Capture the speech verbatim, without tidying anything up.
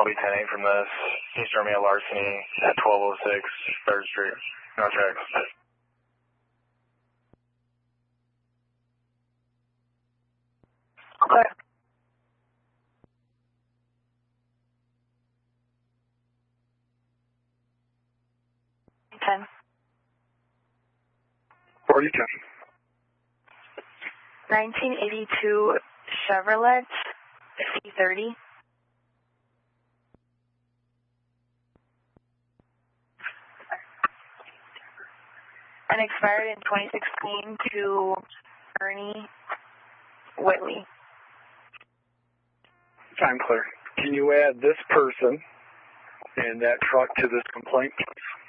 I'll be ten eight from this. Eastern Army larceny at twelve oh six third Street. No tracks. Okay. ten. forty ten. nineteen eighty-two Chevrolet C thirty. And expired in twenty sixteen to Ernie Whitley. I'm clear. Can you add this person and that truck to this complaint, please?